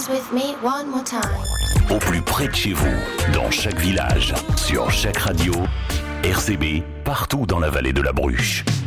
dance with me one more time. Au plus près de chez vous, dans chaque village, sur chaque radio, RCB, partout dans la vallée de la Bruche.